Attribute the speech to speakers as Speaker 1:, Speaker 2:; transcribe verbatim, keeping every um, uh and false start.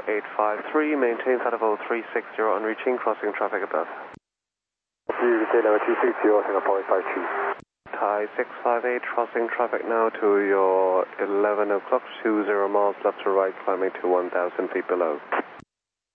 Speaker 1: eight five three, maintain flight level three six zero on reaching, crossing traffic above.
Speaker 2: You retain level three six zero, Singapore eight five three.
Speaker 1: Thai six five eight, crossing traffic now to your eleven o'clock, two zero miles left to right, climbing to one thousand feet below.